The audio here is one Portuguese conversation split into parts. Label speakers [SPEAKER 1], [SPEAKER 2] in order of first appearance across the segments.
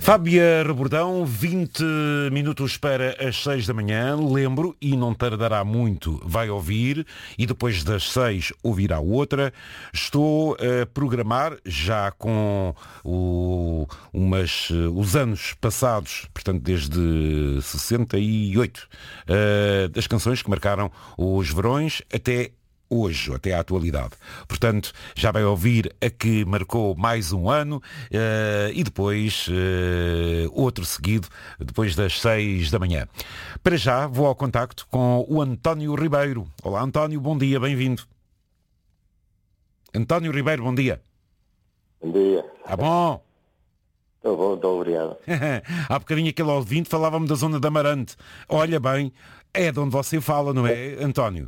[SPEAKER 1] Fábia Rebordão, 20 minutos para as 6 da manhã. Lembro, e não tardará muito, vai ouvir, e depois das 6 ouvirá outra. Estou a programar, já com os anos passados, portanto desde 68, das canções que marcaram os verões até hoje, até à atualidade. Portanto, já vai ouvir a que marcou mais um ano e depois outro seguido, depois das 6 da manhã. Para já, vou ao contacto com o António Ribeiro. Olá, António, bom dia, bem-vindo. António Ribeiro, bom dia.
[SPEAKER 2] Bom dia.
[SPEAKER 1] Tá bom?
[SPEAKER 2] Estou bom, estou obrigado.
[SPEAKER 1] Há bocadinho aquele ouvinte falava-me da zona de Amarante. Olha bem, é de onde você fala, não é, António?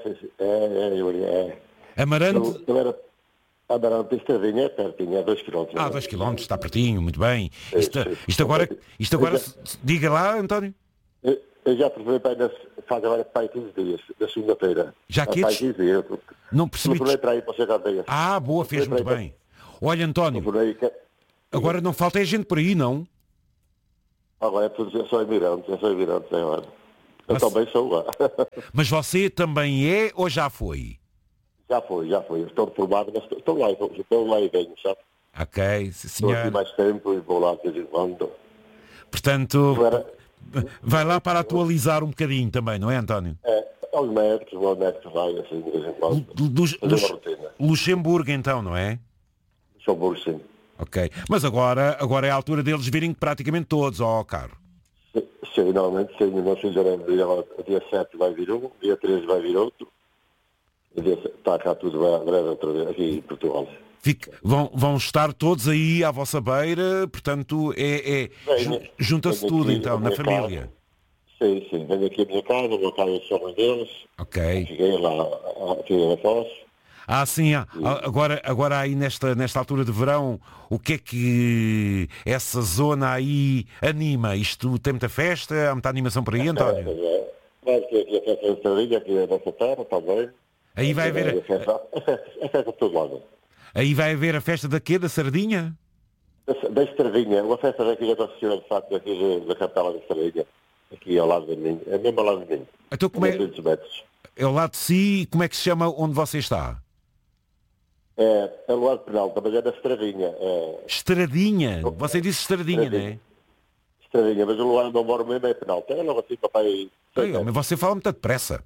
[SPEAKER 2] É.
[SPEAKER 1] Amarante...
[SPEAKER 2] Eu era Amarante, Estradinha, é pertinho, é 2 km.
[SPEAKER 1] 2 km, está pertinho, muito bem. Isto agora, diga lá, António.
[SPEAKER 2] Eu já preferi faz agora para aí 15 dias, da segunda-feira.
[SPEAKER 1] Já que
[SPEAKER 2] para aí 15 dias.
[SPEAKER 1] Não percebi.
[SPEAKER 2] Não para aí para chegar a dias.
[SPEAKER 1] Boa, fez muito bem. Olha, António, agora não falta gente por aí, não?
[SPEAKER 2] Agora é tudo, eu sou imigrante agora. Eu também sou lá.
[SPEAKER 1] Mas você também é ou já foi?
[SPEAKER 2] Já foi. Estou reformado, mas estou lá e venho, sabe?
[SPEAKER 1] Ok, senhor.
[SPEAKER 2] Estou aqui mais tempo e vou lá de vez em quando.
[SPEAKER 1] Portanto, vai lá para atualizar um bocadinho também, não é, António?
[SPEAKER 2] Aos médicos vai assim de vez em quando.
[SPEAKER 1] Luxemburgo, então, não é?
[SPEAKER 2] Luxemburgo, sim.
[SPEAKER 1] Ok, mas agora é a altura deles virem praticamente todos ao carro.
[SPEAKER 2] Sim, normalmente sim. O meu filho dia 7 vai vir um, dia 13 vai vir outro. Está cá tudo breve outra vez, aqui em Portugal.
[SPEAKER 1] Vão estar todos aí à vossa beira, portanto, junta-se tudo então, na família.
[SPEAKER 2] Casa. Sim, venho aqui a minha casa, vou cá em São Mãe deles.
[SPEAKER 1] Ok.
[SPEAKER 2] Cheguei lá, aqui na Foz.
[SPEAKER 1] Sim. Agora aí nesta altura de verão, o que é que essa zona aí anima? Isto tem muita festa? Há muita animação por aí, António?
[SPEAKER 2] Vai ter aqui a festa da Estradinha, aqui na nossa terra, também.
[SPEAKER 1] Aí vai haver...
[SPEAKER 2] A festa de todo lado.
[SPEAKER 1] Aí vai haver a festa da quê? Da Sardinha?
[SPEAKER 2] Da Estradinha, uma festa daqui da Nossa Senhora de Fátima, aqui da capela da Estradinha. Aqui ao lado de mim, é mesmo ao lado de mim.
[SPEAKER 1] Então como é ao lado de si, como é que se chama onde você está?
[SPEAKER 2] É ao lado de Penalta, mas é da Estradinha.
[SPEAKER 1] Estradinha? Você disse Estradinha, não é?
[SPEAKER 2] Estradinha, mas o lugar onde eu moro mesmo é Penalta. É logo assim, papai...
[SPEAKER 1] Mas você fala muito depressa.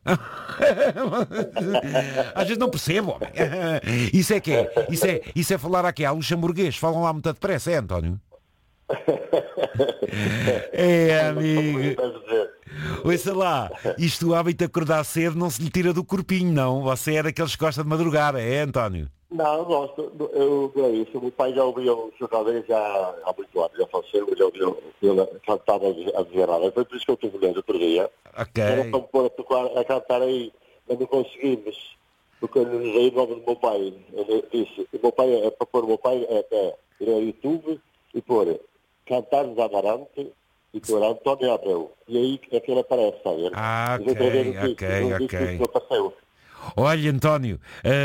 [SPEAKER 1] Às vezes não percebo, homem. Isso é que é? Isso é falar aqui ao luxemburguês. Falam lá muito depressa, é, António? Amigo. Ouça lá, isto o hábito de acordar cedo não se lhe tira do corpinho, não. Você é daqueles que gosta de madrugar, é, António?
[SPEAKER 2] Não, gosto. É isso. O meu pai já ouvia o Sr. Caldeira já há muito anos, já faleceu, já ouviu, ele cantava a dizer nada. Foi por isso que eu tive lendo outro dia.
[SPEAKER 1] Ok.
[SPEAKER 2] Era para me pôr a tocar, a cantar aí, mas não conseguimos. Porque eu dei o nome do meu pai. Ele disse, o meu pai, é para pôr o meu pai, ir ao YouTube e pôr Cantares da Amarante e pôr António Abreu. E aí é que ele aparece, sabe?
[SPEAKER 1] Ok. Olha, António,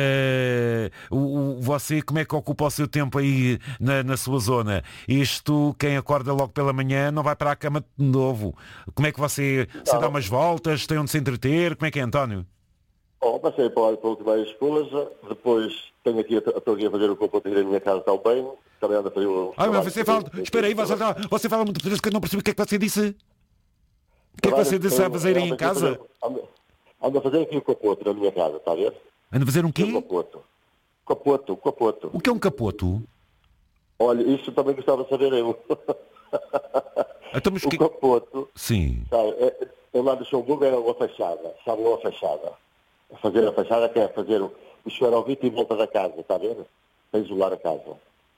[SPEAKER 1] você como é que ocupa o seu tempo aí na sua zona? Isto, quem acorda logo pela manhã não vai para a cama de novo. Como é que você dá umas voltas, tem onde se entreter? Como é que é, António?
[SPEAKER 2] Passei para a última esposa, depois estou aqui a fazer o componente da minha casa também. Também ando a fazer
[SPEAKER 1] você fala... Espera aí, você fala muito por isso que eu não percebi o que é que você disse. O que é que você disse a fazer aí em casa?
[SPEAKER 2] Ando a fazer aqui o capoto na minha casa, está a ver?
[SPEAKER 1] Anda a fazer um quê?
[SPEAKER 2] Capoto.
[SPEAKER 1] O que é um capoto?
[SPEAKER 2] Olha, isso também gostava de saber eu.
[SPEAKER 1] Então,
[SPEAKER 2] o capoto.
[SPEAKER 1] Sim.
[SPEAKER 2] Sabe, eu lá do Luxemburgo era uma fachada. Sabe uma fachada? Fazer a fachada que é fazer o esferovite em volta da casa, está a ver? Para isolar a casa.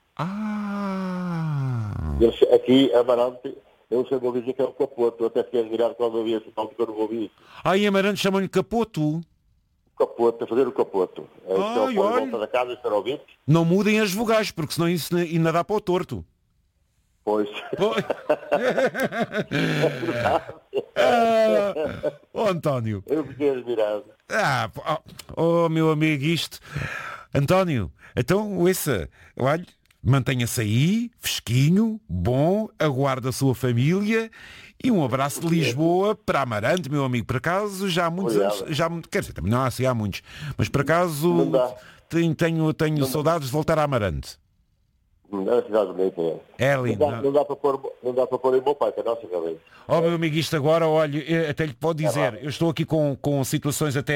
[SPEAKER 2] Aqui, Amarante... Eu sempre ouvi dizer que é o capoto, até fiquei admirado quando eu vi esse tal que eu não ouvi isso.
[SPEAKER 1] Em Amarante chamam-lhe capoto?
[SPEAKER 2] Capoto, fazer o capoto. Olha. Volta da casa, estar a ouvir.
[SPEAKER 1] Não mudem as vogais, porque senão isso ainda dá para o torto.
[SPEAKER 2] Pois.
[SPEAKER 1] António.
[SPEAKER 2] Eu fiquei admirado.
[SPEAKER 1] Meu amigo, isto... António, então, ouça, olha... Mantenha-se aí, fresquinho, bom, aguarde a sua família e um abraço de Lisboa para Amarante, meu amigo. Por acaso, já há muitos anos, quer dizer, também não há assim há muitos, mas por acaso tenho saudades de voltar a Amarante.
[SPEAKER 2] Não é cidade bonita,
[SPEAKER 1] É lindo.
[SPEAKER 2] Não dá para pôr em meu pai, que é nossa realmente.
[SPEAKER 1] Ó meu amigo, isto agora, olha, até lhe pode dizer, eu estou aqui com situações até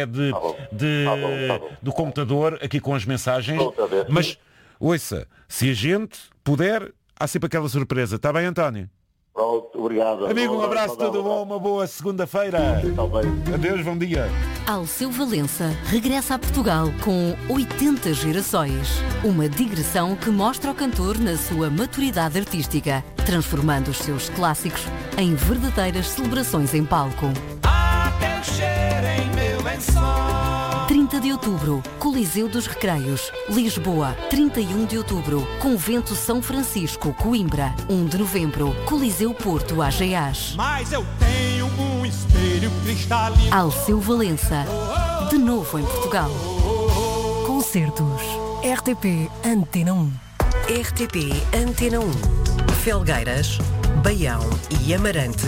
[SPEAKER 1] do computador, aqui com as mensagens, mas, ouça, se a gente puder, há sempre aquela surpresa. Está bem, António?
[SPEAKER 2] Pronto, obrigado.
[SPEAKER 1] Amigo, um abraço, tudo bom, uma boa segunda-feira. Adeus, bom dia.
[SPEAKER 3] Alceu Valença regressa a Portugal com 80 gerações. Uma digressão que mostra o cantor na sua maturidade artística, transformando os seus clássicos em verdadeiras celebrações em palco.
[SPEAKER 4] Até o cheiro em meu lençol.
[SPEAKER 3] 30 de outubro, Coliseu dos Recreios, Lisboa. 31 de outubro, Convento São Francisco, Coimbra. 1 de novembro, Coliseu Porto, AGAs.
[SPEAKER 4] Mas eu tenho um espelho cristalino.
[SPEAKER 3] Alceu Valença, de novo em Portugal.
[SPEAKER 5] Concertos. RTP Antena 1.
[SPEAKER 6] RTP Antena 1. Felgueiras, Baião e Amarante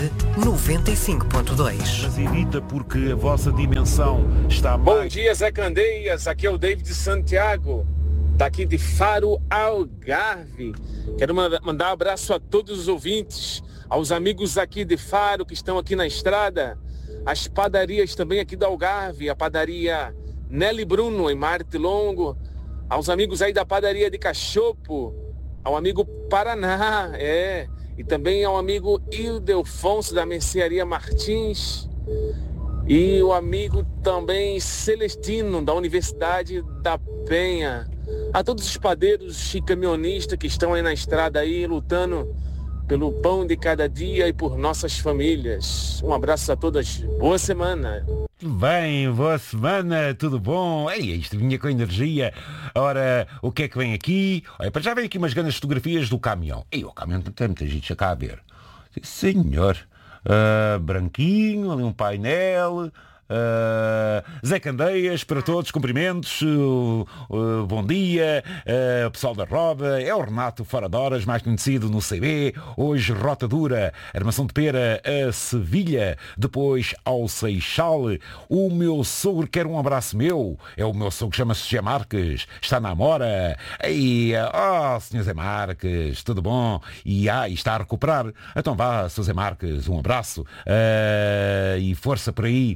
[SPEAKER 6] 95.2.
[SPEAKER 1] Mas evita porque a vossa dimensão está mais...
[SPEAKER 7] Bom dia, Zé Candeias. Aqui é o David Santiago, daqui de Faro, Algarve. Quero mandar um abraço a todos os ouvintes, aos amigos aqui de Faro que estão aqui na estrada, as padarias também aqui do Algarve, a padaria Nelly Bruno em Marte Longo, aos amigos aí da padaria de Cachopo, ao amigo Paraná, e também ao amigo Ildefonso da Mercearia Martins e o amigo também Celestino da Universidade da Penha. A todos os padeiros e caminhonistas que estão aí na estrada aí lutando pelo pão de cada dia e por nossas famílias. Um abraço a todas. Boa semana.
[SPEAKER 1] Tudo bem, boa semana, tudo bom? Ei, isto vinha com energia. Ora, o que é que vem aqui? Olha, para já vem aqui umas grandes fotografias do caminhão. Ei, o caminhão tem muita gente cá a ver. Sim, senhor. Branquinho, ali um painel. Zé Candeias, para todos, cumprimentos, bom dia, pessoal da Roda, é o Renato Fora de Horas, mais conhecido no CB, hoje Rota Dura, Armação de Pera a Sevilha, depois ao Seixal, o meu sogro quer um abraço meu, é o meu sogro, chama-se Zé Marques, está na Amora, aí, senhor Zé Marques, tudo bom? E está a recuperar, então vá, Sr. Zé Marques, um abraço, e força por aí.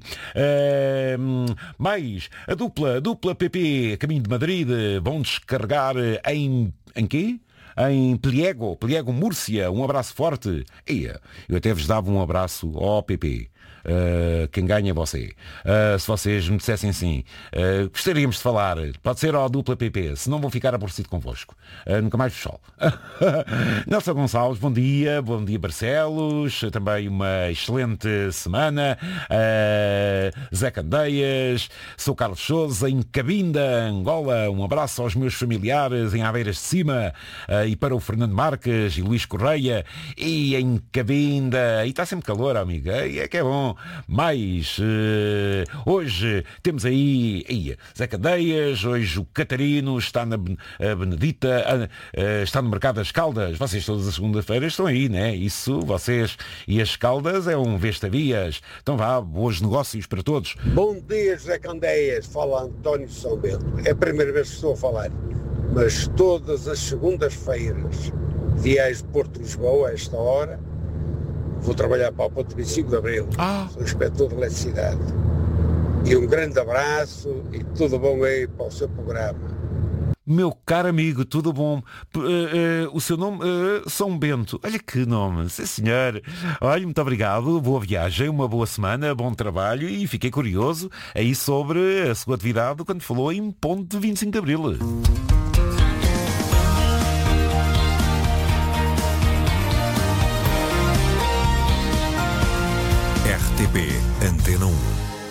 [SPEAKER 1] Mais a dupla PP Caminho de Madrid vão descarregar em quê? Em Pliego, Múrcia, um abraço forte. Eu até vos dava um abraço ao PP. Quem ganha é você. Se vocês me dissessem assim, gostaríamos de falar, pode ser ao dupla PP, senão vou ficar aborrecido convosco. Nunca mais vos falo. Nelson Gonçalves, bom dia Barcelos, também uma excelente semana. Zé Candeias, sou Carlos Sousa, em Cabinda, Angola, um abraço aos meus familiares em Aveiras de Cima, e para o Fernando Marques e Luís Correia, e em Cabinda, e está sempre calor, amigo, é que é bom. Mais hoje temos aí Zé Candeias, hoje o Catarino está na Benedita, está no Mercado das Caldas. Vocês todas as segundas-feiras estão aí, né? Isso, vocês e as Caldas é um vesta-vias. Então vá, bons negócios para todos.
[SPEAKER 8] Bom dia, Zé Candeias, fala António São Bento. É a primeira vez que estou a falar, mas todas as segundas-feiras, viais de Porto Lisboa, a esta hora, vou trabalhar para o ponto 25 de Abril. Sou inspetor de eletricidade. E um grande abraço e tudo bom aí para o seu programa.
[SPEAKER 1] Meu caro amigo, tudo bom? O seu nome? São Bento. Olha que nome. Sim, senhor. Olha, muito obrigado. Boa viagem, uma boa semana, bom trabalho e fiquei curioso aí sobre a sua atividade quando falou em ponto 25 de Abril.
[SPEAKER 9] RTP Antena 1.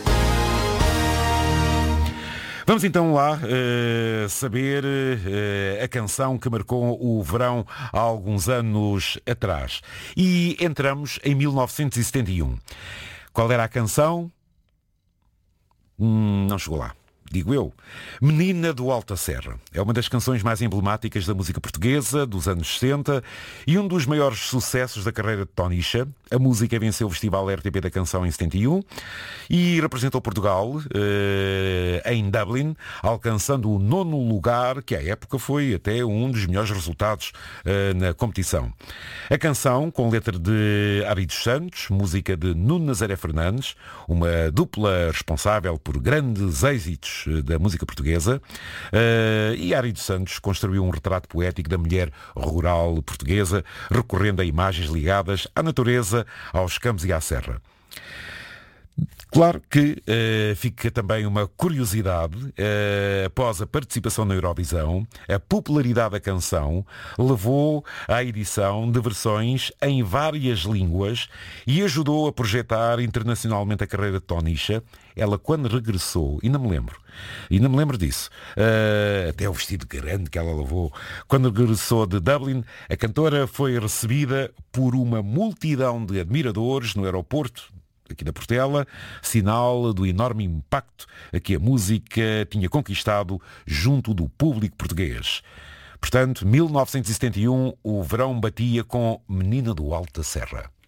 [SPEAKER 1] Vamos então lá saber a canção que marcou o verão há alguns anos atrás. E entramos em 1971. Qual era a canção? Não chegou lá. digo eu. Menina do Alta Serra. É uma das canções mais emblemáticas da música portuguesa dos anos 60 e um dos maiores sucessos da carreira de Tonisha. A música venceu o Festival RTP da Canção em 71 e representou Portugal em Dublin, alcançando o 9º lugar, que à época foi até um dos melhores resultados na competição. A canção, com letra de Ari dos Santos, música de Nuno Nazaré Fernandes, uma dupla responsável por grandes êxitos da música portuguesa, e Ari dos Santos construiu um retrato poético da mulher rural portuguesa, recorrendo a imagens ligadas à natureza, aos campos e à serra. Claro que fica também uma curiosidade, após a participação na Eurovisão, a popularidade da canção levou à edição de versões em várias línguas e ajudou a projetar internacionalmente a carreira de Tonisha. Ela, quando regressou, ainda me lembro disso, até o vestido grande que ela levou, quando regressou de Dublin, a cantora foi recebida por uma multidão de admiradores no aeroporto aqui da Portela, sinal do enorme impacto que a música tinha conquistado junto do público português. Portanto, 1971, o verão batia com Menina do Alta Serra.